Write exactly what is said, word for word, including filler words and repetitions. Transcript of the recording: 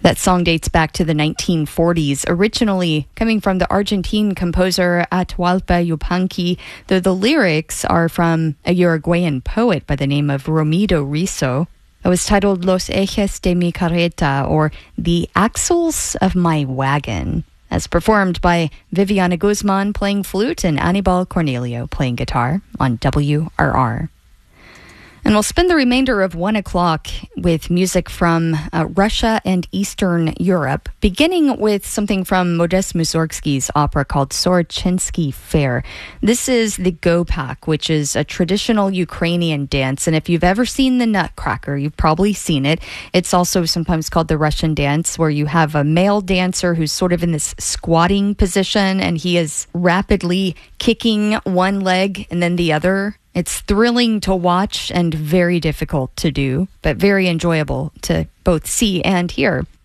That song dates back to the nineteen forties, originally coming from the Argentine composer Atahualpa Yupanqui, though the lyrics are from a Uruguayan poet by the name of Romido Rizo. It was titled Los Ejes de mi Carreta, or The Axles of My Wagon, as performed by Viviana Guzman playing flute and Anibal Cornelio playing guitar on W R R. And we'll spend the remainder of one o'clock with music from uh, Russia and Eastern Europe, beginning with something from Modest Mussorgsky's opera called Sorochinsky Fair. This is the Gopak, which is a traditional Ukrainian dance. And if you've ever seen the Nutcracker, you've probably seen it. It's also sometimes called the Russian dance, where you have a male dancer who's sort of in this squatting position, and he is rapidly kicking one leg and then the other. It's thrilling to watch and very difficult to do, but very enjoyable to both see and hear.